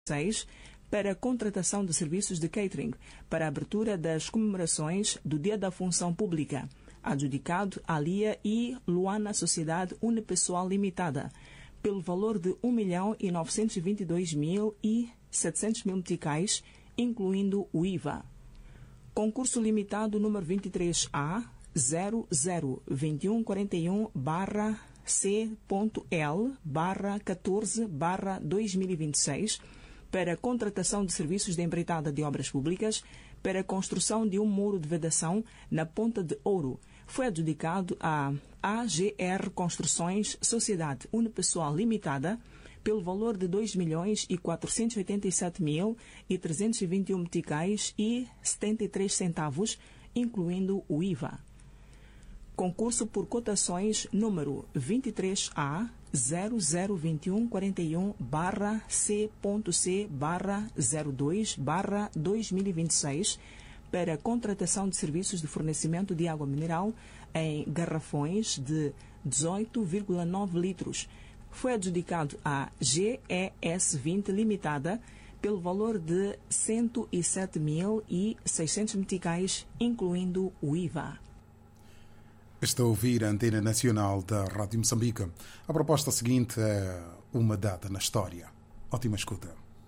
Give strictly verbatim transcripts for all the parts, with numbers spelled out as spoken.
para a contratação de serviços de catering para a abertura das comemorações do Dia da Função Pública, adjudicado à Lia e Luana Sociedade Unipessoal Limitada, pelo valor de um milhão e novecentos e vinte e dois mil e setecentos mil meticais, incluindo o I V A. Concurso limitado número vinte e três A zero zero dois um quatro um barra C ponto L barra catorze barra dois mil e vinte e seis para a contratação de serviços de empreitada de obras públicas para a construção de um muro de vedação na Ponta de Ouro. Foi adjudicado à A G R Construções Sociedade Unipessoal Limitada pelo valor de dois milhões e quatrocentos e oitenta e sete mil e trezentos e vinte e um meticais e setenta e três centavos, incluindo o I V A. Concurso por cotações número vinte e três A zero zero dois um quatro um barra C ponto C barra zero dois barra dois mil e vinte e seis para a contratação de serviços de fornecimento de água mineral em garrafões de dezoito vírgula nove litros. Foi adjudicado à G E S vinte Limitada pelo valor de cento e sete mil e seiscentos meticais, incluindo o I V A. Está a ouvir a Antena Nacional da Rádio Moçambique. A proposta seguinte é uma data na história. Ótima escuta.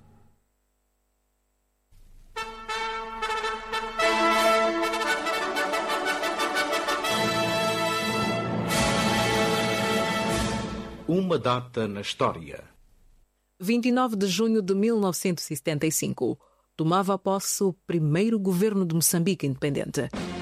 Uma data na história. vinte e nove de junho de mil novecentos e setenta e cinco. Tomava posse o primeiro governo de Moçambique independente.